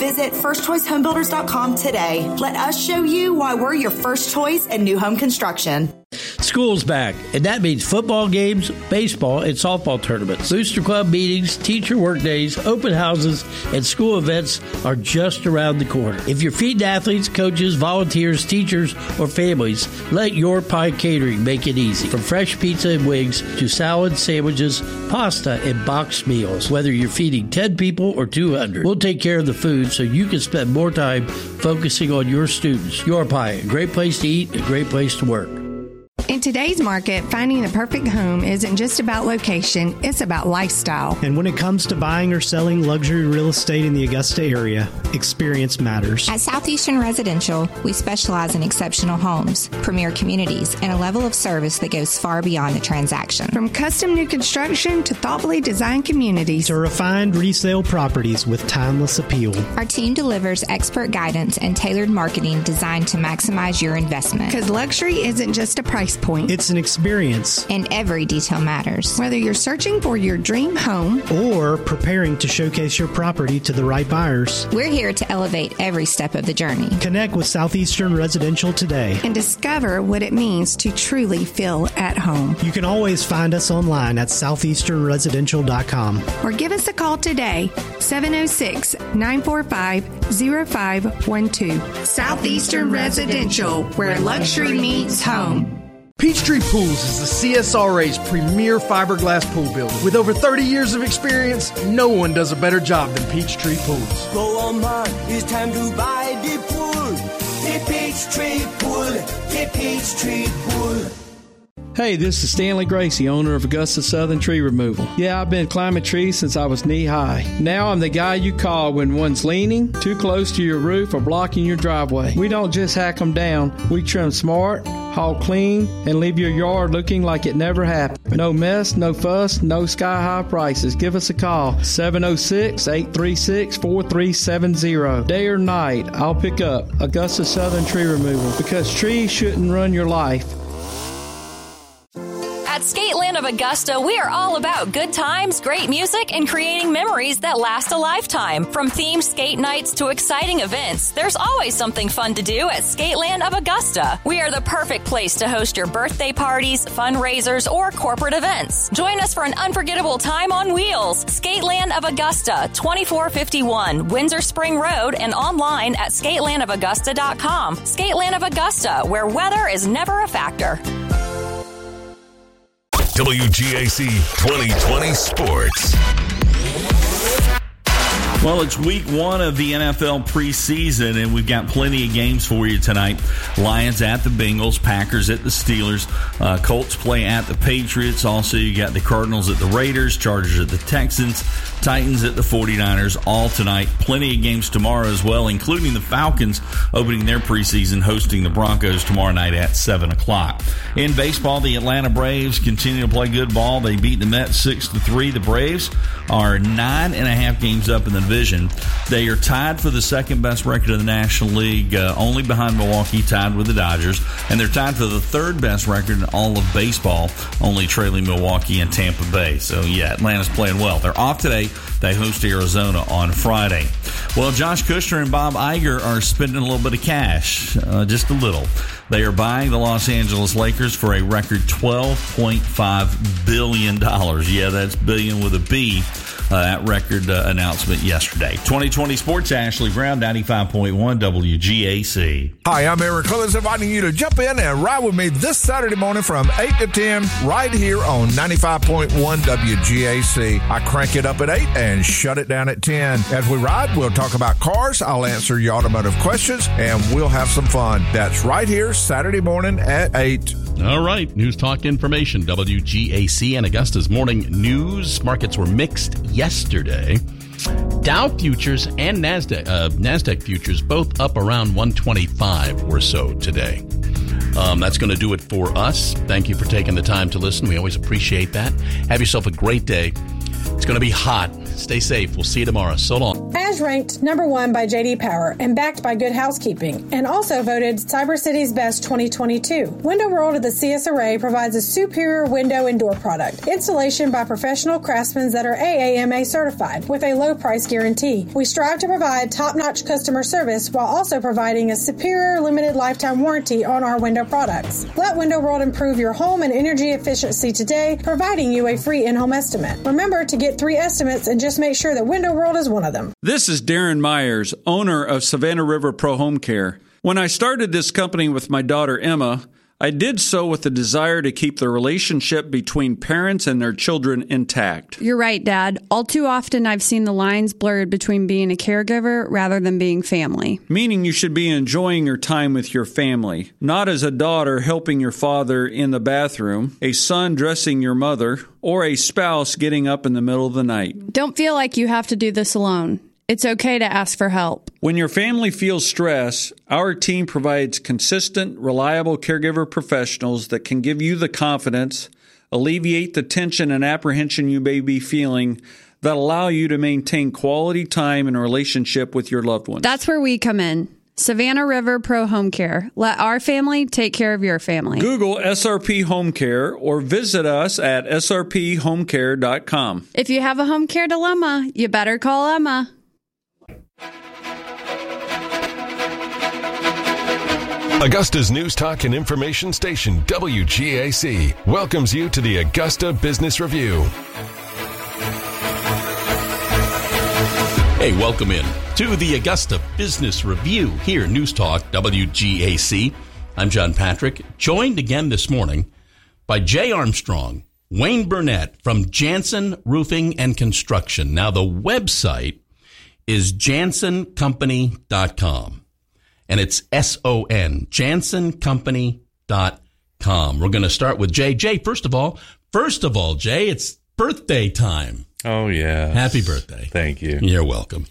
Visit firstchoicehomebuilders.com today. Let us show you why we're your first choice in new home construction. School's back, and that means football games, baseball, and softball tournaments. Booster Club meetings, teacher work days, open houses, and school events are just around the corner. If you're feeding athletes, coaches, volunteers, teachers, or families, let Your Pie Catering make it easy. From fresh pizza and wings to salads, sandwiches, pasta, and boxed meals. Whether you're feeding 10 people or 200, we'll take care of the food so you can spend more time focusing on your students. Your Pie, a great place to eat, a great place to work. In today's market, finding the perfect home isn't just about location, it's about lifestyle. And when it comes to buying or selling luxury real estate in the Augusta area, experience matters. At Southeastern Residential, we specialize in exceptional homes, premier communities, and a level of service that goes far beyond the transaction. From custom new construction to thoughtfully designed communities to refined resale properties with timeless appeal. Our team delivers expert guidance and tailored marketing designed to maximize your investment. Because luxury isn't just a price point. It's an experience. And every detail matters. Whether you're searching for your dream home or preparing to showcase your property to the right buyers, we're here to elevate every step of the journey. Connect with Southeastern Residential today and discover what it means to truly feel at home. You can always find us online at southeasternresidential.com or give us a call today, 706-945-0512. Southeastern Residential, where luxury meets home. Peachtree Pools is the CSRA's premier fiberglass pool builder. With over 30 years of experience, no one does a better job than Peachtree Pools. Go on, man, it's time to buy the pool. The Peachtree Pool, the Peachtree Pool. Hey, this is Stanley Gracie, owner of Augusta Southern Tree Removal. Yeah, I've been climbing trees since I was knee-high. Now I'm the guy you call when one's leaning, too close to your roof, or blocking your driveway. We don't just hack them down. We trim smart, haul clean, and leave your yard looking like it never happened. No mess, no fuss, no sky-high prices. Give us a call, 706-836-4370. Day or night, I'll pick up Augusta Southern Tree Removal, because trees shouldn't run your life. At Skateland of Augusta, we are all about good times, great music, and creating memories that last a lifetime. From themed skate nights to exciting events, there's always something fun to do at Skateland of Augusta. We are the perfect place to host your birthday parties, fundraisers, or corporate events. Join us for an unforgettable time on wheels. Skateland of Augusta, 2451 Windsor Spring Road, and online at skatelandofaugusta.com. Skateland of Augusta, where weather is never a factor. WGAC 2020 Sports. Well, it's week one of the NFL preseason, and we've got plenty of games for you tonight. Lions at the Bengals, Packers at the Steelers, Colts play at the Patriots. Also, you got the Cardinals at the Raiders, Chargers at the Texans, Titans at the 49ers, all tonight. Plenty of games tomorrow as well, including the Falcons opening their preseason, hosting the Broncos tomorrow night at 7 o'clock. In baseball, the Atlanta Braves continue to play good ball. They beat the Mets 6-3. The Braves are 9.5 games up in the division. They are tied for the second best record in the National League, only behind Milwaukee, tied with the Dodgers. And they're tied for the third best record in all of baseball, only trailing Milwaukee and Tampa Bay. So, yeah, Atlanta's playing well. They're off today. They host Arizona on Friday. Well, Josh Kushner and Bob Iger are spending a little bit of cash, just a little. They are buying the Los Angeles Lakers for a record $12.5 billion. Yeah, that's billion with a B. That record announcement yesterday. 2020 Sports, Ashley Brown, 95.1 WGAC. Hi, I'm Eric Clemens, inviting you to jump in and ride with me this Saturday morning from 8 to 10 right here on 95.1 WGAC. I crank it up at 8 and shut it down at 10. As we ride, we'll talk about cars, I'll answer your automotive questions, and we'll have some fun. That's right here Saturday morning at 8. All right, News Talk Information, WGAC and Augusta's morning news. Markets were mixed yesterday. Dow futures and NASDAQ futures both up around 125 or so today. That's going to do it for us. Thank you for taking the time to listen. We always appreciate that. Have yourself a great day. It's going to be hot. Stay safe. We'll see you tomorrow. So long. As ranked number 1 by J.D. Power and backed by Good Housekeeping, and also voted Cyber City's Best 2022. Window World of the CS Array provides a superior window and door product. Installation by professional craftsmen that are AAMA certified with a low price guarantee. We strive to provide top-notch customer service while also providing a superior limited lifetime warranty on our window products. Let Window World improve your home and energy efficiency today, providing you a free in-home estimate. Remember to get 3 estimates and just make sure that Window World is one of them. This is Darren Myers, owner of Savannah River Pro Home Care. When I started this company with my daughter Emma, I did so with the desire to keep the relationship between parents and their children intact. You're right, Dad. All too often I've seen the lines blurred between being a caregiver rather than being family. Meaning you should be enjoying your time with your family, not as a daughter helping your father in the bathroom, a son dressing your mother, or a spouse getting up in the middle of the night. Don't feel like you have to do this alone. It's okay to ask for help. When your family feels stress, our team provides consistent, reliable caregiver professionals that can give you the confidence, alleviate the tension and apprehension you may be feeling, that allow you to maintain quality time and relationship with your loved ones. That's where we come in. Savannah River Pro Home Care. Let our family take care of your family. Google SRP Home Care or visit us at srphomecare.com. If you have a home care dilemma, you better call Emma. Augusta's News Talk and Information Station, WGAC, welcomes you to the Augusta Business Review. Hey, welcome in to the Augusta Business Review here, News Talk, WGAC. I'm John Patrick, joined again this morning by Jay Armstrong, Wayne Burnett from Jansen Roofing and Construction. Now, the website is jansencompany.com. And it's S-O-N, jansencompany.com. We're going to start with Jay. Jay, first of all, Jay, it's birthday time. Oh, yeah. Happy birthday. Thank you. You're welcome.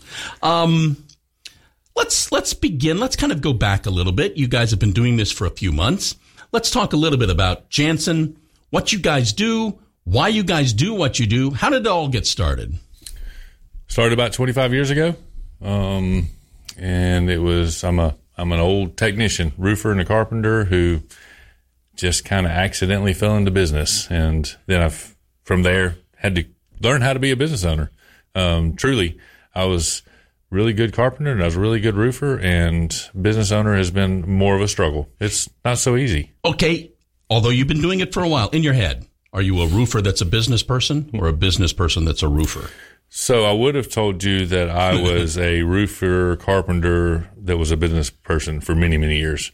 Let's begin. Let's kind of go back a little bit. You guys have been doing this for a few months. Let's talk a little bit about Jansen, what you guys do, why you guys do what you do. How did it all get started? Started about 25 years ago. And it was, I'm an old technician, roofer and a carpenter who just kind of accidentally fell into business. And then I've, from there, had to learn how to be a business owner. Truly, I was a really good carpenter and I was a really good roofer, and business owner has been more of a struggle. It's not so easy. Okay. Although you've been doing it for a while, in your head, are you a roofer that's a business person or a business person that's a roofer? So I would have told you that I was a roofer, carpenter that was a business person for many, many years.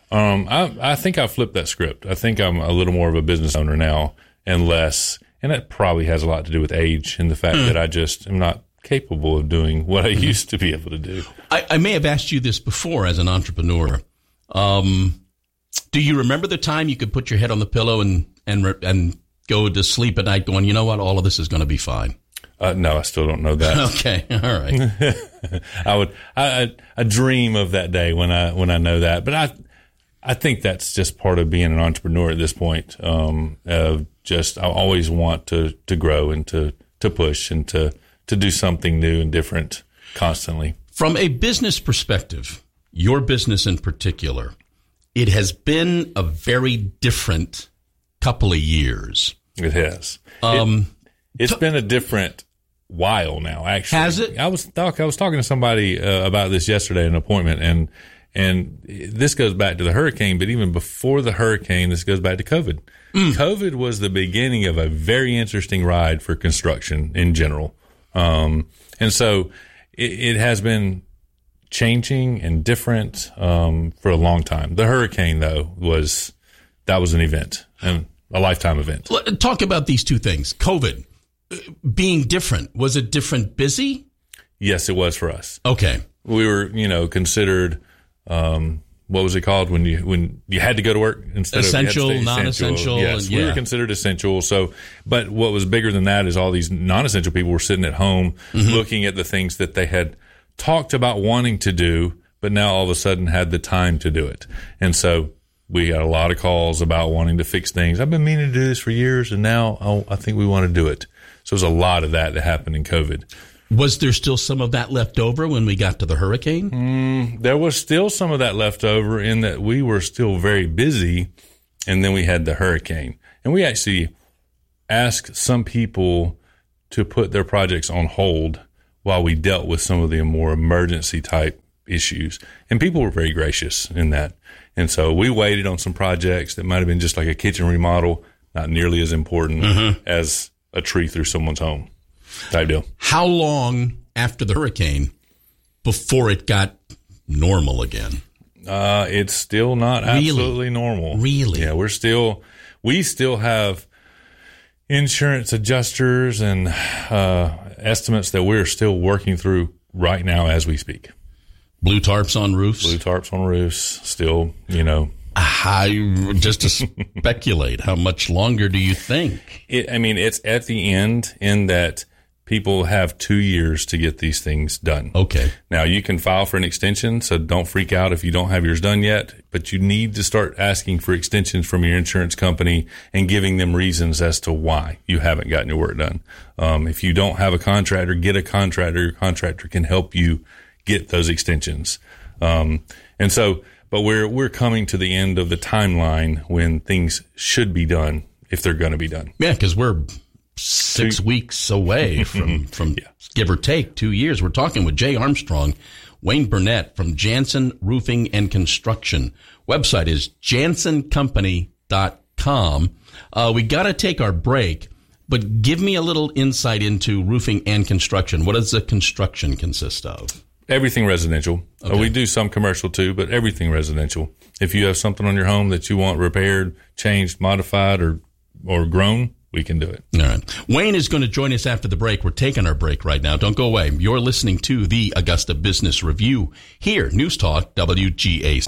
I think I flipped that script. I think I'm a little more of a business owner now and less, and that probably has a lot to do with age and the fact that I just am not capable of doing what I used to be able to do. I may have asked you this before as an entrepreneur. Do you remember the time you could put your head on the pillow and go to sleep at night going, you know what, all of this is going to be fine? No, I still don't know that. Okay, all right. I dream of that day when I know that, but I think that's just part of being an entrepreneur at this point. I always want to grow and to push and to do something new and different constantly. From a business perspective, your business in particular, it has been a very different couple of years. It has. It's been a different while now, actually. Has it? I was talking to somebody about this yesterday at an appointment, and this goes back to the hurricane, but even before the hurricane, this goes back to COVID. COVID was the beginning of a very interesting ride for construction in general. And so it has been changing and different for a long time. The hurricane, though, was an event, and a lifetime event. Talk about these two things. COVID being different. Was it different busy? Yes, it was for us. Okay. We were, considered, what was it called when you had to go to work instead essential, of non-essential? Yes, we were considered essential. So, but what was bigger than that is all these non-essential people were sitting at home looking at the things that they had talked about wanting to do, but now all of a sudden had the time to do it. And so we got a lot of calls about wanting to fix things. I've been meaning to do this for years, and now I think we want to do it. So there's a lot of that happened in COVID. Was there still some of that left over when we got to the hurricane? There was still some of that left over in that we were still very busy, and then we had the hurricane. And we actually asked some people to put their projects on hold while we dealt with some of the more emergency type issues. And people were very gracious in that. And so we waited on some projects that might have been just like a kitchen remodel, not nearly as important as a tree through someone's home type deal. How long after the hurricane before it got normal again? It's still not absolutely normal. Really? Yeah, we still have insurance adjusters and estimates that we're still working through right now as we speak. Blue tarps on roofs? Blue tarps on roofs, still, Just to speculate, how much longer do you think? It's at the end in that people have 2 years to get these things done. Okay. Now, you can file for an extension, so don't freak out if you don't have yours done yet, but you need to start asking for extensions from your insurance company and giving them reasons as to why you haven't gotten your work done. If you don't have a contractor, get a contractor. Your contractor can help you get those extensions. But we're coming to the end of the timeline when things should be done if they're going to be done. Yeah, because we're 6 weeks away from give or take 2 years. We're talking with Jay Armstrong, Wayne Burnett from Jansen Roofing and Construction. Website is jansencompany.com. We got to take our break, but give me a little insight into roofing and construction. What does the construction consist of? Everything residential. Okay. We do some commercial too, but everything residential. If you have something on your home that you want repaired, changed, modified, or grown, we can do it. All right. Wayne is going to join us after the break. We're taking our break right now. Don't go away. You're listening to the Augusta Business Review here, News Talk WGAC.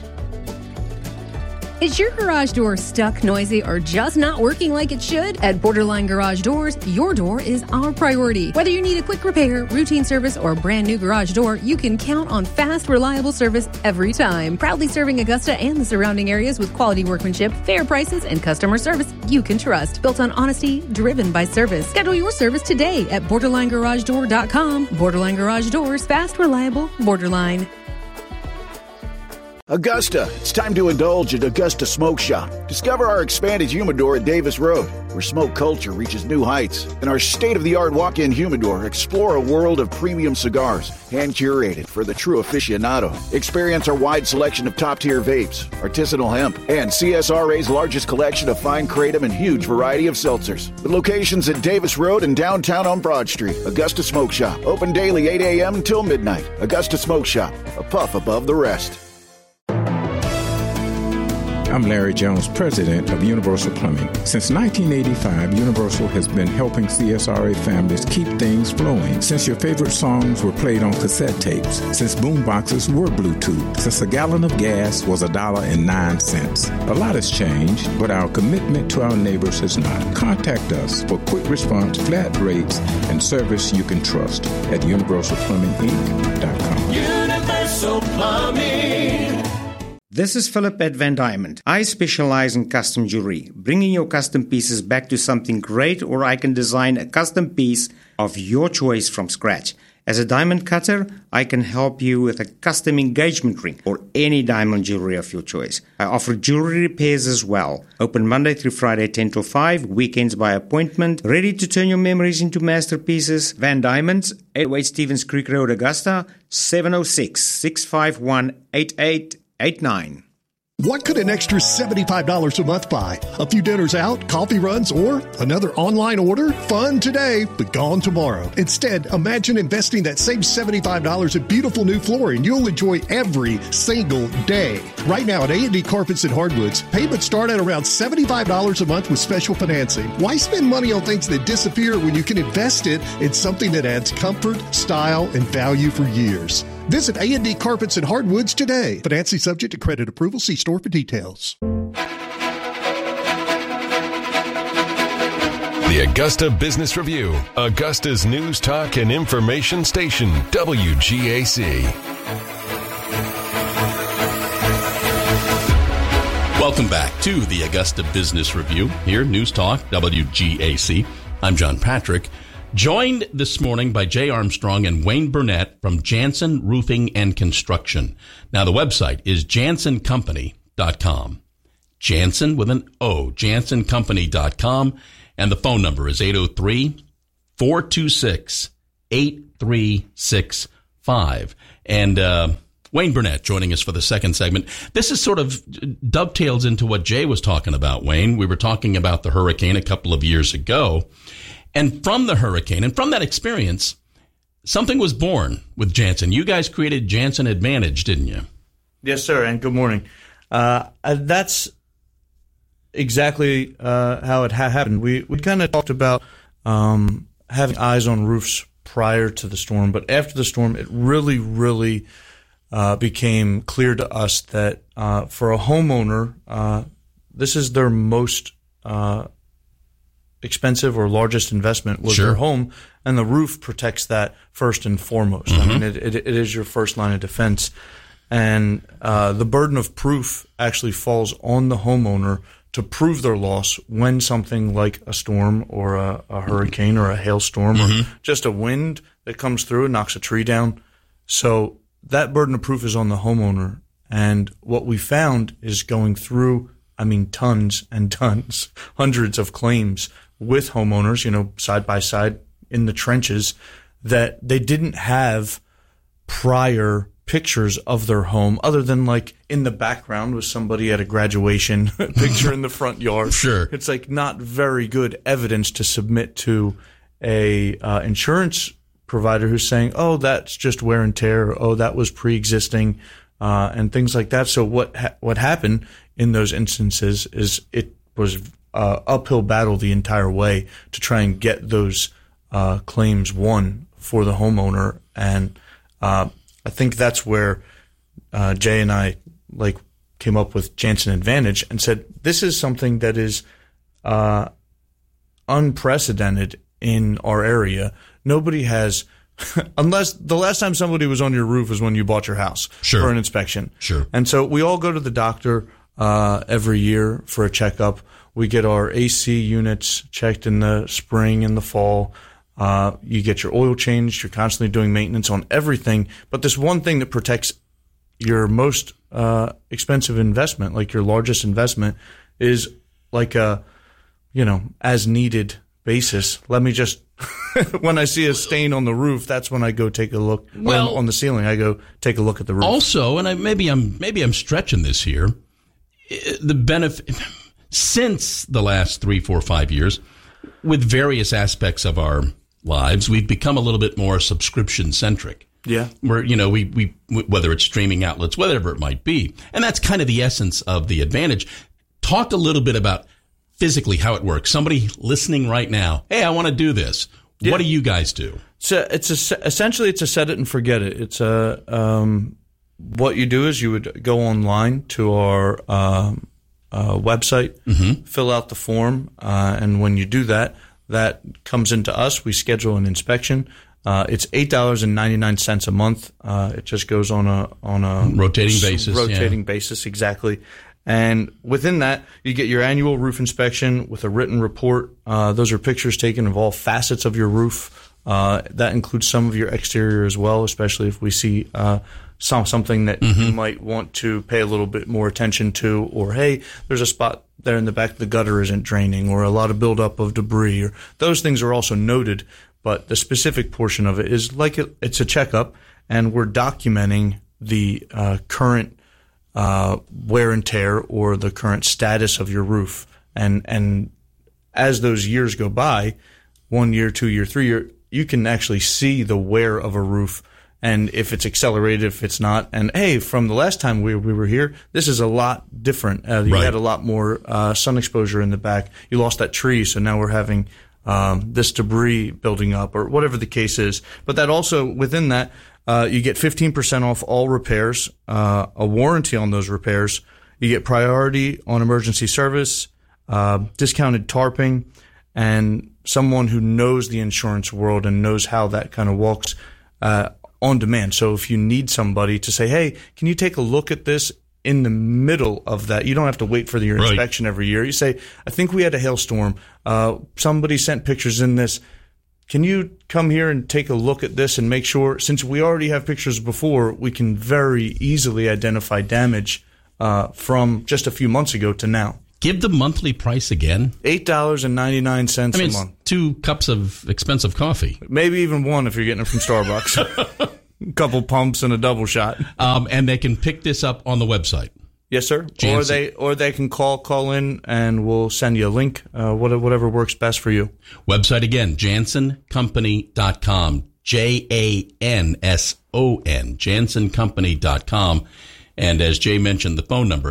Is your garage door stuck, noisy, or just not working like it should? At Borderline Garage Doors, your door is our priority. Whether you need a quick repair, routine service, or a brand new garage door, you can count on fast, reliable service every time. Proudly serving Augusta and the surrounding areas with quality workmanship, fair prices, and customer service you can trust. Built on honesty, driven by service. Schedule your service today at BorderlineGarageDoor.com. Borderline Garage Doors, fast, reliable, Borderline. Augusta, it's time to indulge at Augusta Smoke Shop. Discover our expanded humidor at Davis Road, where smoke culture reaches new heights. And our state-of-the-art walk-in humidor, explore a world of premium cigars, hand-curated for the true aficionado. Experience our wide selection of top-tier vapes, artisanal hemp, and CSRA's largest collection of fine kratom and huge variety of seltzers. With locations at Davis Road and downtown on Broad Street, Augusta Smoke Shop. Open daily 8 a.m. until midnight. Augusta Smoke Shop, a puff above the rest. I'm Larry Jones, president of Universal Plumbing. Since 1985, Universal has been helping CSRA families keep things flowing. Since your favorite songs were played on cassette tapes. Since boomboxes were Bluetooth. Since a gallon of gas was $1.09. A lot has changed, but our commitment to our neighbors has not. Contact us for quick response, flat rates, and service you can trust at universalplumbinginc.com. Universal Plumbing. This is Philip at Van Diamond. I specialize in custom jewelry, bringing your custom pieces back to something great, or I can design a custom piece of your choice from scratch. As a diamond cutter, I can help you with a custom engagement ring or any diamond jewelry of your choice. I offer jewelry repairs as well. Open Monday through Friday 10 till 5, weekends by appointment. Ready to turn your memories into masterpieces? Van Diamonds, 808 Stevens Creek Road, Augusta, 706-651-8889. What could an extra $75 a month buy? A few dinners out, coffee runs, or another online order? Fun today, but gone tomorrow. Instead, imagine investing that same $75 in beautiful new flooring you'll enjoy every single day. Right now at A&D Carpets and Hardwoods, payments start at around $75 a month with special financing. Why spend money on things that disappear when you can invest it in something that adds comfort, style, and value for years? Visit A&D Carpets and Hardwoods today. Financing subject to credit approval. See store for details. The Augusta Business Review, Augusta's news, talk, and information station, WGAC. Welcome back to the Augusta Business Review here, News Talk, WGAC. I'm John Patrick. Joined this morning by Jay Armstrong and Wayne Burnett from Jansen Roofing and Construction. Now, the website is jansencompany.com. Jansen with an O, jansencompany.com. And the phone number is 803-426-8365. And Wayne Burnett joining us for the second segment. This is sort of dovetails into what Jay was talking about, Wayne. We were talking about the hurricane a couple of years ago. And from the hurricane and from that experience, something was born with Jansen. You guys created Jansen Advantage, didn't you? Yes, sir, and good morning. That's exactly how it happened. We kind of talked about having eyes on roofs prior to the storm, but after the storm, it really became clear to us that for a homeowner, this is their most expensive or largest investment was their home, and the roof protects that first and foremost. I mean, it is your first line of defense, and the burden of proof actually falls on the homeowner to prove their loss when something like a storm or a hurricane or a hailstorm or just a wind that comes through and knocks a tree down. So that burden of proof is on the homeowner, and what we found is going through, tons and tons, hundreds of claims with homeowners, side by side in the trenches, that they didn't have prior pictures of their home other than like in the background was somebody at a graduation picture in the front yard. Sure. It's like not very good evidence to submit to a insurance provider who's saying, oh, that's just wear and tear. Or, oh, that was pre-existing, and things like that. So what happened in those instances is it was uphill battle the entire way to try and get those claims won for the homeowner. And I think that's where Jay and I came up with Jansen Advantage and said, this is something that is unprecedented in our area. Nobody has, unless the last time somebody was on your roof was when you bought your house for an inspection. Sure. And so we all go to the doctor every year for a checkup. We get our AC units checked in the spring and the fall. You get your oil changed. You're constantly doing maintenance on everything. But this one thing that protects your most expensive investment, like your largest investment, is like a, as needed basis. Let me just, when I see a stain on the roof, that's when I go take a look. Well, on the ceiling, I go take a look at the roof. Also, and maybe I'm stretching this here, the benefit since the last 3, 4, 5 years, with various aspects of our lives, we've become a little bit more subscription centric. Yeah. Where, we whether it's streaming outlets, whatever it might be. And that's kind of the essence of the Advantage. Talk a little bit about physically how it works. Somebody listening right now, hey, I want to do this. Yeah. What do you guys do? Essentially it's a set it and forget it. It's what you do is you would go online to our website, fill out the form, and when you do that, that comes into us. We schedule an inspection. It's $8.99 a month. It just goes on a rotating basis. Basis, exactly. And within that, you get your annual roof inspection with a written report. Those are pictures taken of all facets of your roof. That includes some of your exterior as well, especially if we see something that you might want to pay a little bit more attention to, or hey, there's a spot there in the back the gutter isn't draining, or a lot of buildup of debris, or those things are also noted. But the specific portion of it is like it's a checkup, and we're documenting the current wear and tear or the current status of your roof. And as those years go by, 1 year, 2 year, 3 year, you can actually see the wear of a roof, and if it's accelerated, if it's not. And hey, from the last time we were here, this is a lot different. You had a lot more sun exposure in the back. You lost that tree, so now we're having this debris building up, or whatever the case is. But that also, within that, you get 15% off all repairs, a warranty on those repairs. You get priority on emergency service, discounted tarping, and someone who knows the insurance world and knows how that kind of walks on demand. So if you need somebody to say, hey, can you take a look at this in the middle of that? You don't have to wait for your inspection every year. You say, I think we had a hailstorm. Somebody sent pictures in this. can you come here and take a look at this and make sure, since we already have pictures before, we can very easily identify damage from just a few months ago to now. Give the monthly price again. $8.99 a month. 2 cups of expensive coffee. Maybe even 1 if you're getting it from Starbucks. A couple pumps and a double shot. And they can pick this up on the website. Yes, sir. Jansen. Or they can call in, and we'll send you a link, whatever works best for you. Website again, JansenCompany.com. JANSON, JansenCompany.com. And as Jay mentioned, the phone number,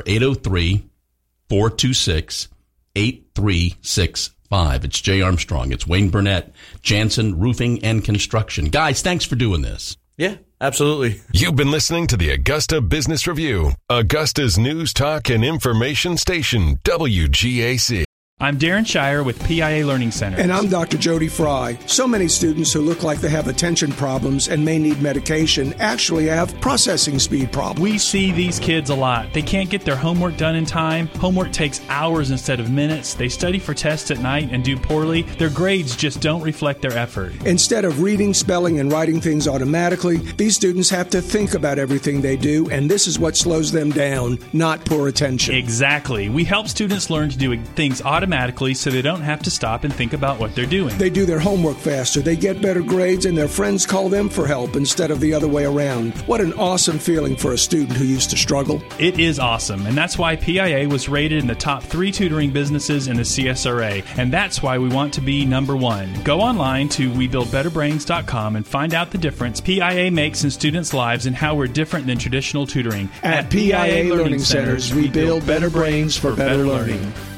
803-426-8365. It's Jay Armstrong. It's Wayne Burnett, Jansen Roofing and Construction. Guys, thanks for doing this. Yeah, absolutely. You've been listening to the Augusta Business Review, Augusta's news, talk, and information station, WGAC. I'm Darren Shire with PIA Learning Center. And I'm Dr. Jody Fry. So many students who look like they have attention problems and may need medication actually have processing speed problems. We see these kids a lot. They can't get their homework done in time. Homework takes hours instead of minutes. They study for tests at night and do poorly. Their grades just don't reflect their effort. Instead of reading, spelling, and writing things automatically, these students have to think about everything they do, and this is what slows them down, not poor attention. Exactly. We help students learn to do things automatically so they don't have to stop and think about what they're doing. They do their homework faster, they get better grades, and their friends call them for help instead of the other way around. What an awesome feeling for a student who used to struggle. It is awesome, and that's why PIA was rated in the top 3 tutoring businesses in the CSRA, and that's why we want to be number 1. Go online to WeBuildBetterBrains.com and find out the difference PIA makes in students' lives and how we're different than traditional tutoring. At PIA Learning Centers, we build better brains for better learning.